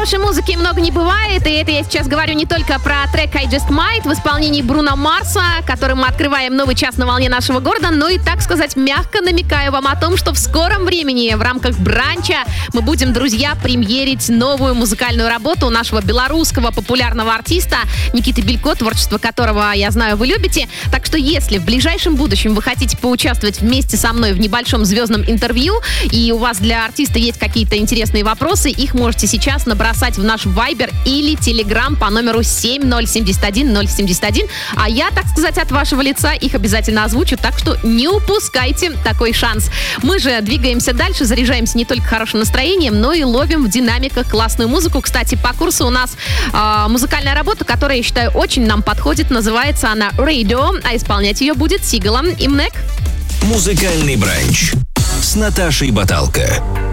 Хорошей музыки много не бывает, и это я сейчас говорю не только про трек I Just Might в исполнении Бруно Марса, которым мы открываем новый час на волне нашего города, но и, так сказать, мягко намекаю вам о том, что в скором времени в рамках бранча мы будем, друзья, премьерить новую музыкальную работу нашего белорусского популярного артиста Никиты Белько, творчество которого, я знаю, вы любите. Так что если в ближайшем будущем вы хотите поучаствовать вместе со мной в небольшом звездном интервью, и у вас для артиста есть какие-то интересные вопросы, их можете сейчас набросать в наш Viber или Telegram по номеру 7071071, а я, так сказать, от вашего лица их обязательно озвучу, так что не упускайте такой шанс. Мы же двигаемся дальше, заряжаемся не только хорошим настроением, но и ловим в динамиках классную музыку. Кстати, по курсу у нас музыкальная работа, которая, я считаю, очень нам подходит. Называется она Radio, а исполнять ее будет Сигала и Мнек. Музыкальный бранч с Наташей Баталко.